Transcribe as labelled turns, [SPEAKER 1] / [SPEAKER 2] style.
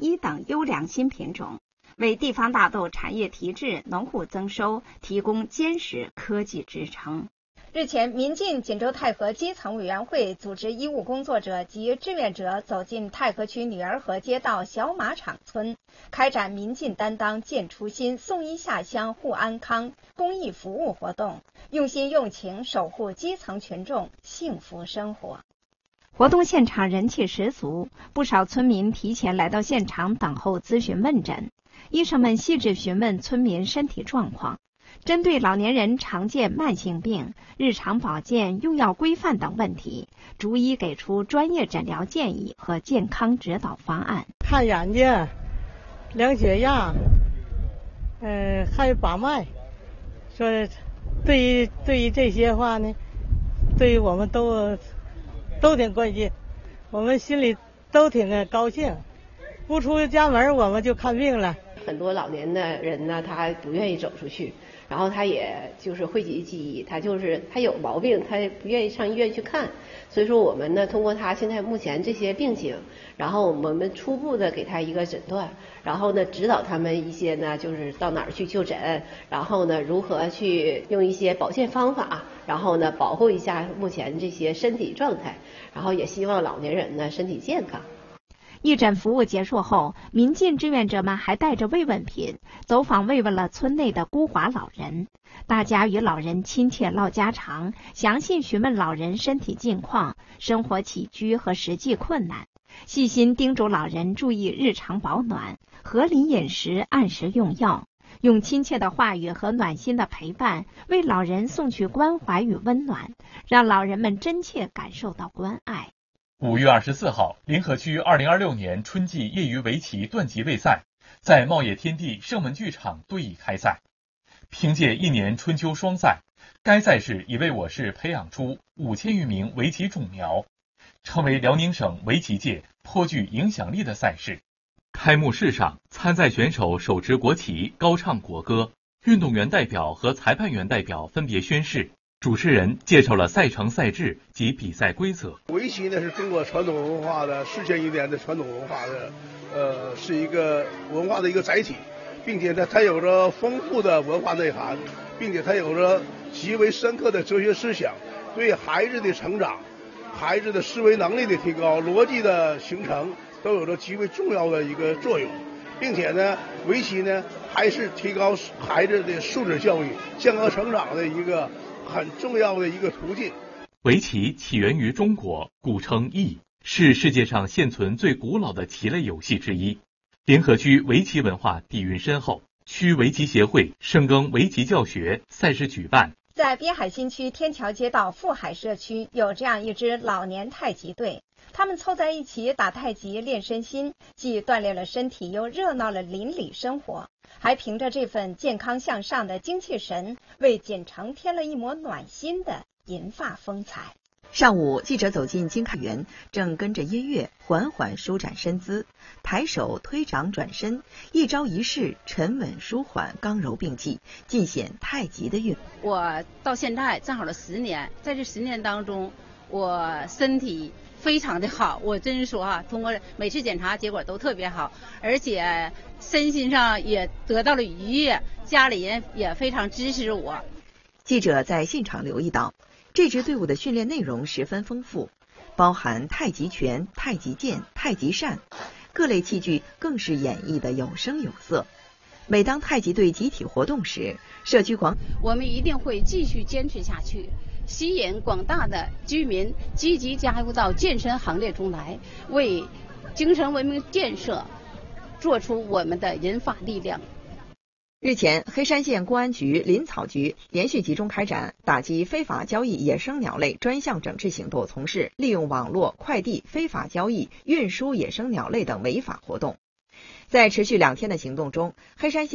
[SPEAKER 1] 1等优良新品种，为地方大豆产业提质、农户增收提供坚实科技支撑。日前，民进锦州太和基层委员会组织医务工作者及志愿者走进太和区女儿河街道小马场村，开展民进担当建初心、送医下乡护安康公益服务活动，用心用情守护基层群众幸福生活。活动现场人气十足，不少村民提前来到现场等候咨询问诊，医生们细致询问村民身体状况。针对老年人常见慢性病、日常保健、用药规范等问题，逐一给出专业诊疗建议和健康指导方案。
[SPEAKER 2] 看眼睛、量血压，还有把脉，说对于这些话呢，对于我们都挺关心，我们心里都挺高兴。不出家门我们就看病了。
[SPEAKER 3] 很多老年的人呢，他不愿意走出去，然后他也就是讳疾忌医，他有毛病，他也不愿意上医院去看。所以说我们呢，通过他现在目前这些病情，然后我们初步的给他一个诊断，然后呢指导他们一些呢，就是到哪儿去就诊，然后呢如何去用一些保健方法，然后呢保护一下目前这些身体状态，然后也希望老年人呢身体健康。
[SPEAKER 1] 义诊服务结束后，民进志愿者们还带着慰问品走访慰问了村内的孤寡老人，大家与老人亲切唠家常，详细询问老人身体近况、生活起居和实际困难，细心叮嘱老人注意日常保暖、合理饮食、按时用药，用亲切的话语和暖心的陪伴为老人送去关怀与温暖，让老人们真切感受到关爱。
[SPEAKER 4] 5月24号，临河区2026年春季业余围棋段级位赛在茂业天地盛门剧场对弈开赛。凭借一年春秋双赛，该赛事已为我市培养出5000余名围棋种苗，成为辽宁省围棋界颇具影响力的赛事。开幕式上，参赛选手手持国旗，高唱国歌，运动员代表和裁判员代表分别宣誓。主持人介绍了赛程赛制及比赛规则。
[SPEAKER 5] 围棋呢是中国传统文化的世千余年的传统文化的，是一个文化的一个载体，并且呢它有着丰富的文化内涵，并且它有着极为深刻的哲学思想，对孩子的成长、孩子的思维能力的提高、逻辑的形成都有着极为重要的一个作用，并且呢围棋呢还是提高孩子的素质教育、健康成长的一个很重要的一个途径。
[SPEAKER 4] 围棋起源于中国，古称弈，是世界上现存最古老的棋类游戏之一。临河区围棋文化底蕴深厚，区围棋协会深耕围棋教学，赛事举办。
[SPEAKER 1] 在滨海新区天桥街道富海社区有这样一支老年太极队，他们凑在一起打太极练身心，既锻炼了身体，又热闹了邻里生活，还凭着这份健康向上的精气神，为锦城添了一抹暖心的银发风采。
[SPEAKER 6] 上午，记者走进金开园，正跟着音乐缓缓舒展身姿，抬手推掌转身，一招一式沉稳舒缓，刚柔并济，尽显太极的韵。
[SPEAKER 7] 我到现在正好了10年，在这10年当中，我身体非常的好，我真说哈，通过每次检查结果都特别好，而且身心上也得到了愉悦，家里人也非常支持我。
[SPEAKER 6] 记者在现场留意到，这支队伍的训练内容十分丰富，包含太极拳、太极剑、太极扇，各类器具更是演绎的有声有色。每当太极队集体活动时，社区广
[SPEAKER 7] 我们一定会继续坚持下去，吸引广大的居民积极加入到健身行列中来，为精神文明建设做出我们的银发力量。
[SPEAKER 6] 日前，黑山县公安局林草局连续集中开展打击非法交易野生鸟类专项整治行动，从事利用网络快递非法交易、运输野生鸟类等违法活动。在持续2天的行动中，黑山县